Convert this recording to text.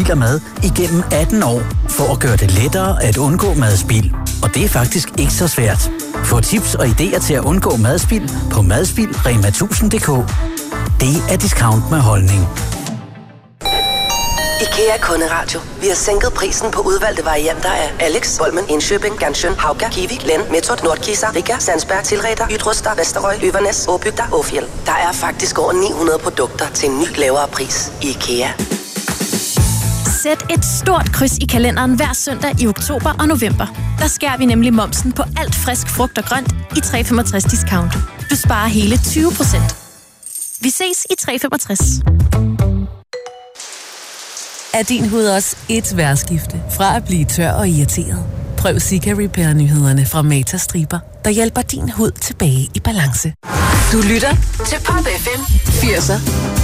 madspild med igennem 18 år, for at gøre det lettere at undgå madspild. Og det er faktisk ikke så svært. Få tips og idéer til at undgå madspild på madspildrema1000.dk. Det er discount med holdning. IKEA Kunderadio. Vi har sænket prisen på udvalgte varianter af Alex, Bolmen, Enschøbing, Ganshøn, Hauga, Kiwi, Len, Metod, Nordkisa, Riga, Sandsberg, Tilreder, Ydruster, Vesterøj, Øvernes, Åbygda, Åfjell. Der er faktisk over 900 produkter til en ny lavere pris i IKEA. Sæt et stort kryds i kalenderen hver søndag i oktober og november. Der skærer vi nemlig momsen på alt frisk frugt og grønt i 365 discount. Du sparer hele 20%. Vi ses i 365. Er din hud også et vejrskifte fra at blive tør og irriteret? Prøv Sika Repair-nyhederne fra Matas Striber, der hjælper din hud tilbage i balance. Du lytter til Pop FM 80'er